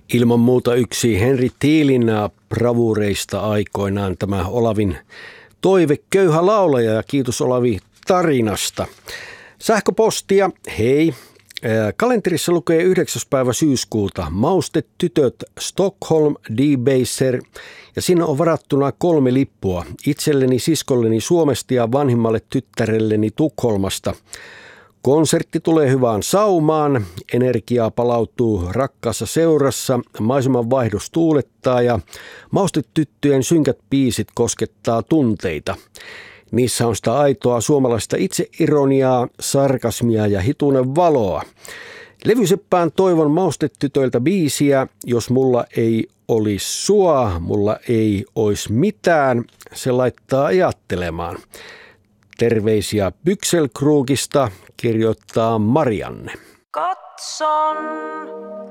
Ilman muuta yksi Henri Thielin bravureista aikoinaan tämä Olavin toive, köyhä laulaja, ja kiitos Olavi tarinasta. Sähköpostia, hei. Kalenterissa lukee 9. päivä syyskuuta Maustetytöt Stockholm D-Baser, ja siinä on varattuna 3 lippua itselleni, siskolleni Suomesta ja vanhimmalle tyttärelleni Tukholmasta. Konsertti tulee hyvään saumaan, energiaa palautuu rakkaassa seurassa, maiseman vaihdos tuulettaa ja Maustetyttöjen synkät biisit koskettaa tunteita. Niissä on sitä aitoa suomalaista itseironiaa, sarkasmia ja hitunen valoa. Levyseppään toivon Maustetytöiltä biisiä, Jos mulla ei olis sua, mulla ei ois mitään. Se laittaa ajattelemaan. Terveisiä Pykselkrugista, kirjoittaa Marianne. Katson